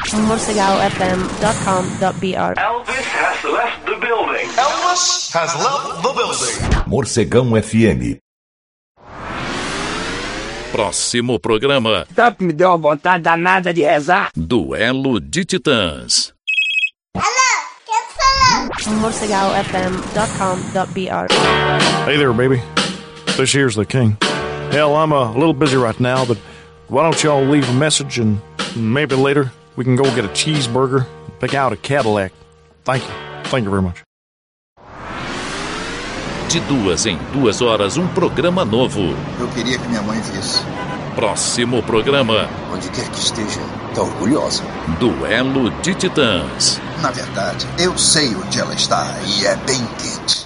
morcegaofm.com.br. Elvis has left the building. Elvis has left the building. Morcegão FM. Próximo programa. Tanto me deu uma vontade danada de rezar. Duelo de Titãs. morcegaofm.com.br. Hey there, baby. This here's the king. Hell, I'm a little busy right now, but why don't y'all leave a message and maybe later we can go get a cheeseburger and pick out a Cadillac. Thank you. Thank you very much. De 2 em 2 horas, um programa novo. Eu queria que minha mãe visse. Próximo programa. Onde quer que esteja, tá orgulhosa. Duelo de Titãs. Na verdade, eu sei onde ela está e é bem quente.